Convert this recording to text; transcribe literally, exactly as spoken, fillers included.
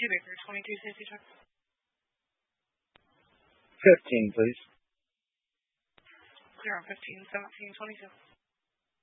two Baker, twenty-two safety check. fifteen, please. Clear on fifteen, seventeen, twenty-two.